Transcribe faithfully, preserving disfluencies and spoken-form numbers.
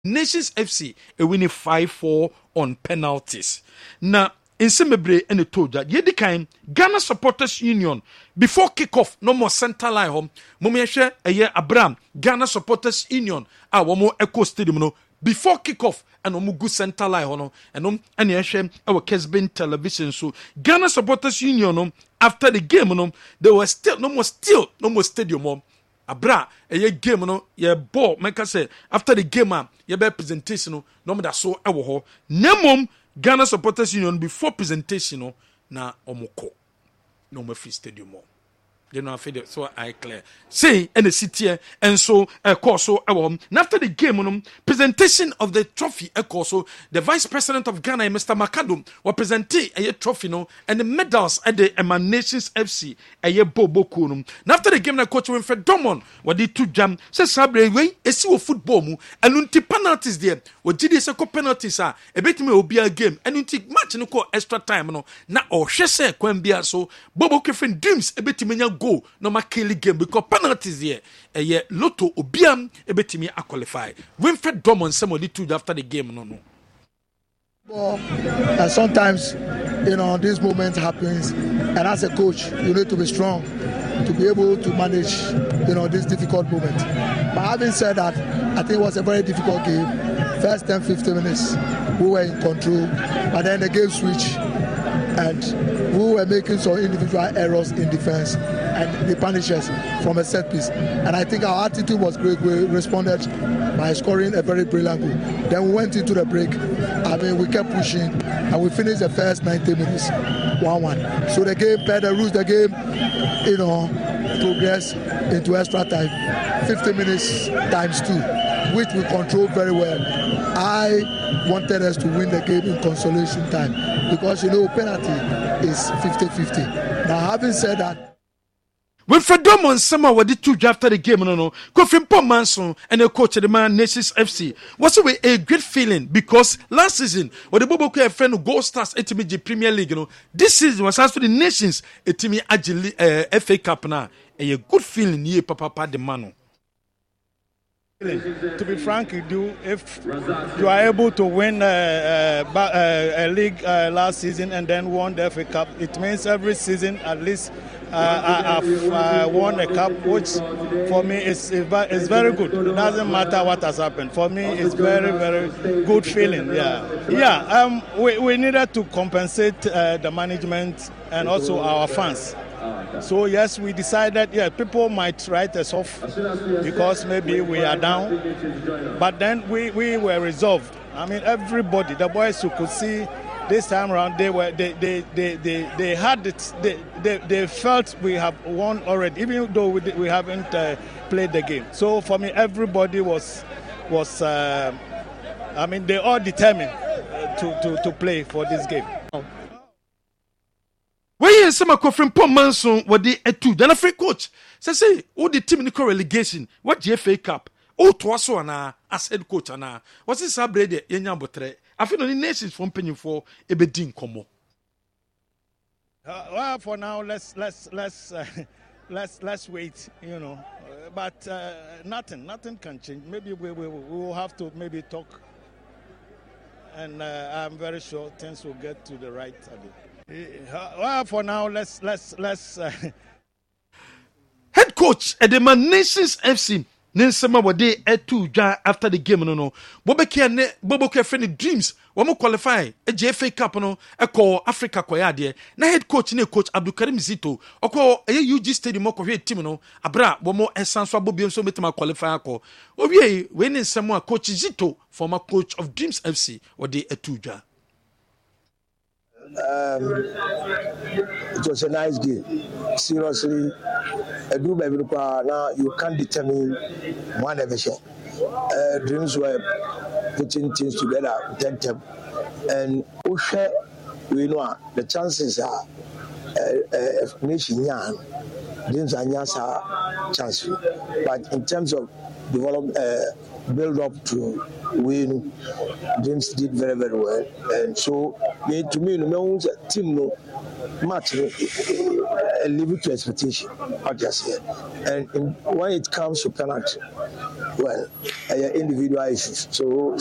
Nations F C a winning five four on penalties. Now, in Semebre and the told that ye kind Ghana Supporters Union before kickoff no more center line home. Mumieshe a year Abraham Ghana Supporters Union a one more Echo Stadium no before kickoff and omu good center line hono and um and yeshe our Kesbin television so Ghana Supporters Union no after the game no there was still no more still no more stadium no. Abra a ye game no ye ball make say after the game ah ye be presentation no no me da so e wo ho nemom Ghana Supporters Union before presentation no na omoko no me free stadium mo you know after so I clear say in the city and so a course so after the game no presentation of the trophy a course so the vice president of Ghana Mister Makadum was presenting a trophy no and the medals at the Emanations F C a year bobo kunum after the game na coach Winfred Domon what did two jam say sabre we e si wo football mu and unti penalties there what did say ko penalties ah e betimi obi a game and unti match no ko extra time no na o hwese kwan bia so bobo kefin dreams e betimi nya go no ma kill game because penalties here a ye lotto obiam e betimi a qualify Winfred Domon somebody two after the game no no well, uh, sometimes you know this moment happens and as a coach you need to be strong to be able to manage you know this difficult moment. But having said that, I think it was a very difficult game. First ten fifteen minutes we were in control, but then the game switched and we were making some individual errors in defense and they punished us from a set piece. And I think our attitude was great. We responded by scoring a very brilliant goal. Then we went into the break. I mean, we kept pushing and we finished the first ninety minutes one one. So the game, per the rules, the game, you know, progressed into extra time, fifty minutes times two, which we controlled very well. I wanted us to win the game in consolation time because, you know, penalty is fifty fifty. Now, having said that, Winfred Domon Sama what did two after the game no no Kofi Manson and the coach of the man Nations F C was a great feeling because last season when the Bobo K friend Gold Stars at the Premier League you know this season was as for the Nations a team agile uh, F A Cup now a good feeling here papa papa the man. To be frank with you, if you are able to win a, a, a league uh, last season and then won the F A Cup, it means every season at least uh, I've uh, won a cup, which for me is is very good. It doesn't matter what has happened. For me, it's very, very good feeling. Yeah, yeah. Um, we, we needed to compensate uh, the management and also our fans. So yes, we decided, yeah, people might write us off because maybe we are down. But then we, we were resolved. I mean, everybody, the boys who could see this time around, they were they they they they, they had it. They, they they felt we have won already, even though we we haven't uh, played the game. So for me, everybody was was. Uh, I mean, they all determined to to to play for this game. Where is some Kofi Manson what the etu then a free coach say say all the team in the relegation what the F A Cup oh twaso ana as head coach ana what's this sabrede yenya botre I feel the nations from penny for a bedin komo. Uh, well, for now, let's let's let's uh, let's let's wait. You know, uh, but uh, nothing nothing can change. Maybe we, we we will have to maybe talk, and uh, I'm very sure things will get to the right again. Uh, well, for now, let's let's let's. Uh... Head coach at the Nations F C. Ninsema wade etu dwa after the game no no. Bobeke ne Bobeke friend dreams. Wamo qualify a J F A Cup no e call Africa koya de. Na head coach ne coach Abdulkarim Zito. Oko e U G Stadium ko hwe team no. Abra wamo esanso abobiom so metima qualify ko. Owie we ninsema coach Zito, former coach of Dreams F C, wade etu dwa. Um, it was a nice game. Seriously, I do baby now you can't determine one division. Uh, dreams were putting things together with them, and we know the chances are uh, nation young. Dreams are young chance, but in terms of develop. Uh, build up to win. James did very, very well. And so, to me, the team no match uh, leave it to expectation, I just say. And in, when it comes to penalty, well, uh, individual issues. So